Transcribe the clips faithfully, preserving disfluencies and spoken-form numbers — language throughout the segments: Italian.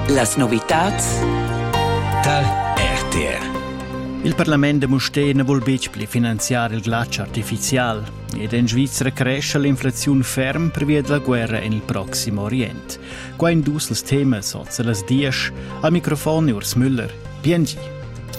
Las novitats dal R T R. Il Parlament de Mustena vuol pli finanziare il ghiaccio artificial ed in Svizzera cresce l'inflazione ferm prevede la guerra in il prossimo Orient. Qua in dus les temas sozza las dies, al microfono Urs Müller, P N G.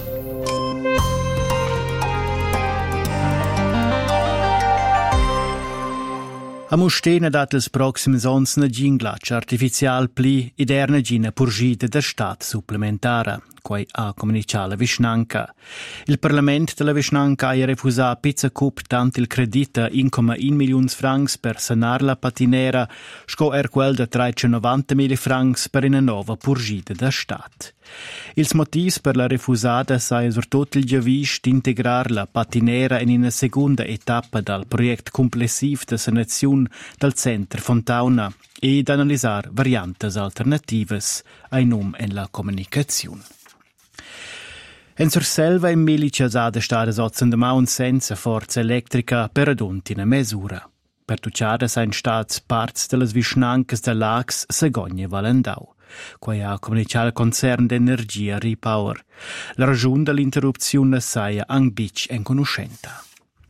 A Mustena dat els proxims ons na gin ghiaccio artificial pli ed erna gina purgida da stat supplementara, quai a comunicare la Vischnanca. Il Parlament della Vischnanca ha refusato pizza cup tant il credita uno virgola uno milioni francs per sanar la patinera, sco er quel da trecentonovanta francs per una nova purgida da stat. Ils motivs per la refusada sai surtot il giavisch d'integrar la patinera in una seconda etappa dal project complessiv de sanazione dal Center Fontauna e d'analisar variantes alternatives ai num en la comunicazione. En Surselva in Milicia sa da stare sozzan da maun senza forza elettrica per aduntina mesura. Per tucciada sa in stats parts de las Vischnancas da Lax Segogne Valendau. Quai ha comunicato il concern d'energia Repower. La ragione dell'interruzione saia ang bic en conoscenta.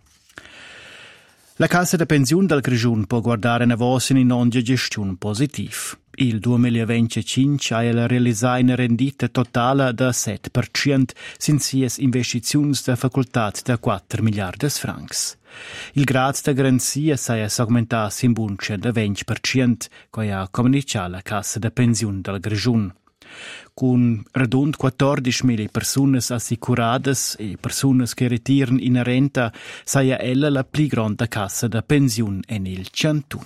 La Cassa de Pensione del Grigiun può guardare una voce in onde gestione positiv. Il duemilaventicinque ha realizzato una rendita totale da sette per cento sin sies investizioni da facoltà da quattro miliardi francs. Il grado da garanzia sai augmentato sin bunce da venti per cento, che ha comunicato la Cassa de Pensione del Grigiun. Con redond quattordicimila persone assicurate e persone che ritirano in renta, sai ella la più grande Cassa de Pensione in il Cantun.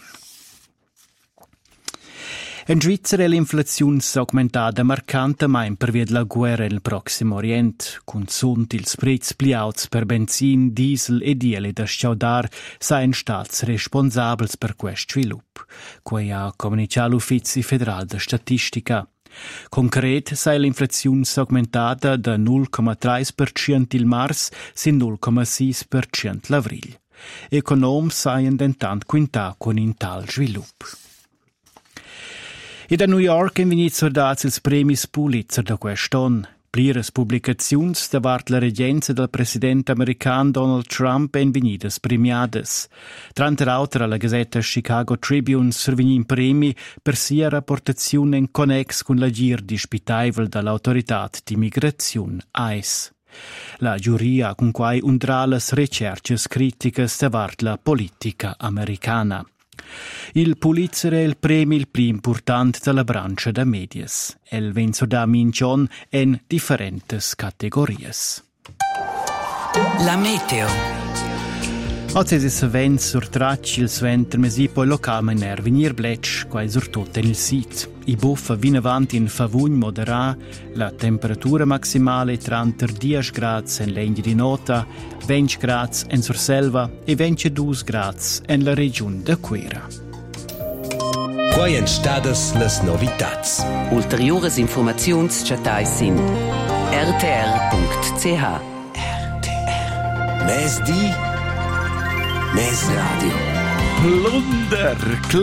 In Svizzera l'inflazione è aumentata marcantemente per via della guerra nel prossimo Orient, con sunt ils prezzi pli alts per benzin, diesel e diele da scaudar sain stats responsabili per questo sviluppo, quai ha comunicato l'Ufficio Federale de Statistica. Concret sai l'inflazione aumentata da zero virgola tre per cento il mars sin zero virgola sei per cento l'avril. Econom saien dentant quintà con in tal sviluppo. E da New York in venit sordats ils premis Pulitzer da quest'on. Pliras publicaziuns davart la regenza del president american Donald Trump en venidas premiadas. Tranter autra la Gazzetta Chicago Tribune survegnin premi per sia rapportazione in connex con la gir dispitaivel dall'autoritat di migrazione I C E. La giuria con quai undrà las recerches criticas davart la politica americana. Il Pulitzer è il premio il più importante della brancia da medias. El venzo da mincion en differentes categorias. La meteo. Oggi si vent sur tracci il sventer mesi poi localmente er venir bletsch quai sur tutto in il sit. I buffa vin avanti in favugn modera, la temperatura maximale trenta dieci gradi in legna di nota, venti gradi in Surselva e ventidue gradi in la regione de Quera. Quai en stadas las novitats. Ulteriores informaziuns chatais in r t r punct c h. R T R. Mes di, mes radio. Plunder!